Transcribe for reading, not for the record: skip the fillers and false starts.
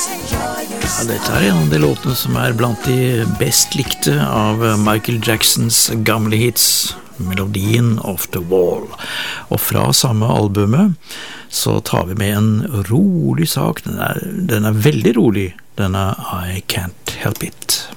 Ja, dette en av de låtene som blant de best likte av Michael Jacksons gamle hits, melodien of the Wall. Og fra samme albumet så tar vi med en rolig sak, den veldig rolig, denne I Can't Help It.